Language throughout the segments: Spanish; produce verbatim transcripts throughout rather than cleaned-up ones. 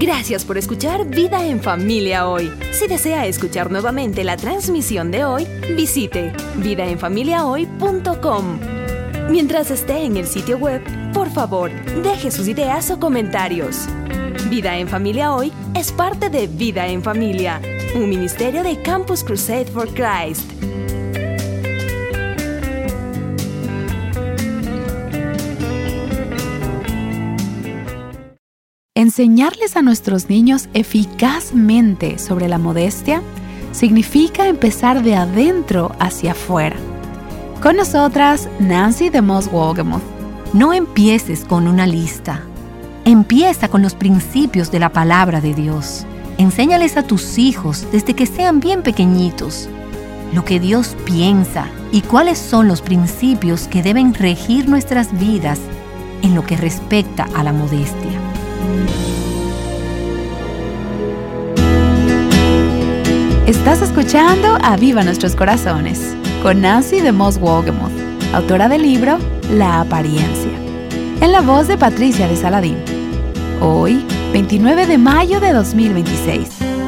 Gracias por escuchar Vida en Familia hoy. Si desea escuchar nuevamente la transmisión de hoy, visite vida en familia hoy punto com. Mientras esté en el sitio web, por favor, deje sus ideas o comentarios. Vida en Familia Hoy es parte de Vida en Familia, un ministerio de Campus Crusade for Christ. Enseñarles a nuestros niños eficazmente sobre la modestia significa empezar de adentro hacia afuera. Con nosotras, Nancy DeMoss Wolgemuth. No empieces con una lista. Empieza con los principios de la palabra de Dios. Enséñales a tus hijos desde que sean bien pequeñitos lo que Dios piensa y cuáles son los principios que deben regir nuestras vidas en lo que respecta a la modestia. Estás escuchando Aviva Nuestros Corazones con Nancy DeMoss Wolgemuth, autora del libro La Apariencia, en la voz de Patricia de Saladín. Hoy, veintinueve de mayo de dos mil veintiséis.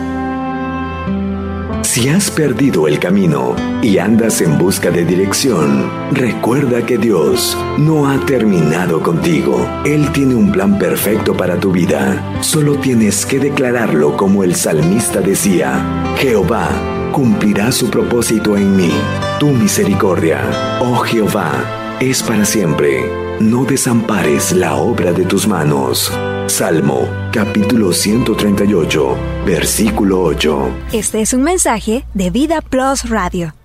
Si has perdido el camino y andas en busca de dirección, recuerda que Dios no ha terminado contigo. Él tiene un plan perfecto para tu vida. Solo tienes que declararlo como el salmista decía: Jehová cumplirá su propósito en mí. Tu misericordia, oh Jehová, es para siempre. No desampares la obra de tus manos. Salmo, capítulo ciento treinta y ocho, versículo ocho. Este es un mensaje de Vida Plus Radio.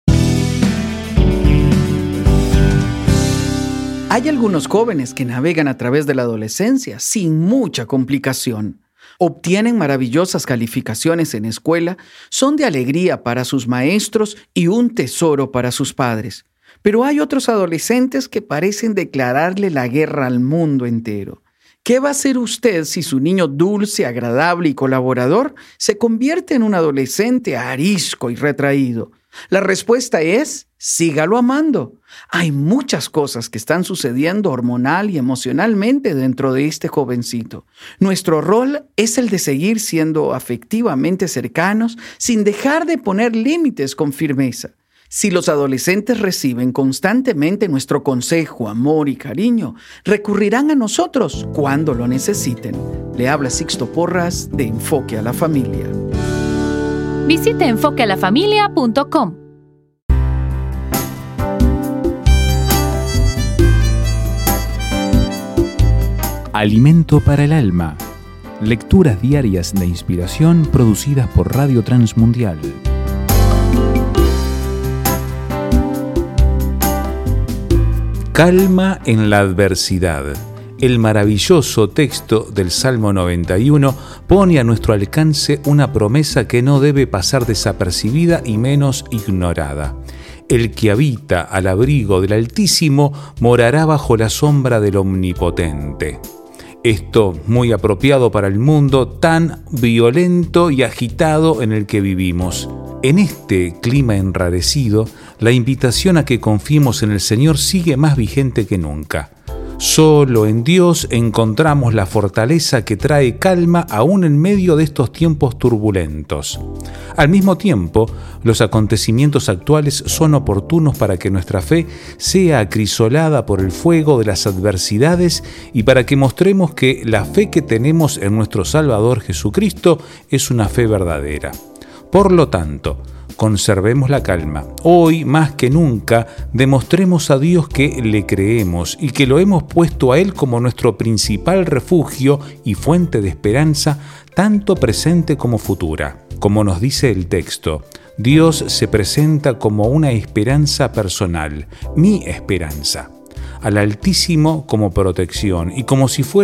Hay algunos jóvenes que navegan a través de la adolescencia sin mucha complicación. Obtienen maravillosas calificaciones en escuela, son de alegría para sus maestros y un tesoro para sus padres. Pero hay otros adolescentes que parecen declararle la guerra al mundo entero. ¿Qué va a hacer usted si su niño dulce, agradable y colaborador se convierte en un adolescente arisco y retraído? La respuesta es: sígalo amando. Hay muchas cosas que están sucediendo hormonal y emocionalmente dentro de este jovencito. Nuestro rol es el de seguir siendo afectivamente cercanos sin dejar de poner límites con firmeza. Si los adolescentes reciben constantemente nuestro consejo, amor y cariño, recurrirán a nosotros cuando lo necesiten. Le habla Sixto Porras de Enfoque a la Familia. Visite enfoque a la familia punto com. Alimento para el alma. Lecturas diarias de inspiración producidas por Radio Transmundial. Calma en la adversidad. El maravilloso texto del Salmo noventa y uno pone a nuestro alcance una promesa que no debe pasar desapercibida y menos ignorada. El que habita al abrigo del Altísimo morará bajo la sombra del Omnipotente. Esto muy apropiado para el mundo tan violento y agitado en el que vivimos. En este clima enrarecido, la invitación a que confiemos en el Señor sigue más vigente que nunca. Solo en Dios encontramos la fortaleza que trae calma aún en medio de estos tiempos turbulentos. Al mismo tiempo, los acontecimientos actuales son oportunos para que nuestra fe sea acrisolada por el fuego de las adversidades y para que mostremos que la fe que tenemos en nuestro Salvador Jesucristo es una fe verdadera. Por lo tanto, conservemos la calma. Hoy, más que nunca, demostremos a Dios que le creemos y que lo hemos puesto a Él como nuestro principal refugio y fuente de esperanza, tanto presente como futura. Como nos dice el texto, Dios se presenta como una esperanza personal, mi esperanza, al Altísimo como protección y como si fuera